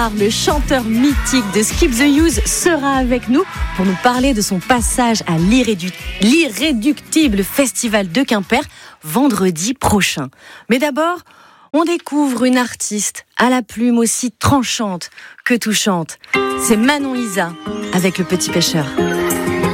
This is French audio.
Le chanteur mythique de Skip the Use sera avec nous pour nous parler de son passage à l'Irréductible Festival de Quimper vendredi prochain. Mais d'abord, on découvre une artiste à la plume aussi tranchante que touchante. C'est Manon Isa avec Le Petit Pêcheur.